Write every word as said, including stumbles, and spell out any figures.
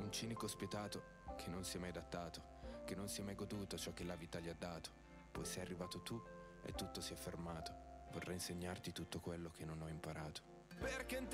un cinico spietato che non si è mai adattato, che non si è mai goduto ciò che la vita gli ha dato. Poi sei arrivato tu e tutto si è fermato. Vorrei insegnarti tutto quello che non ho imparato. Perché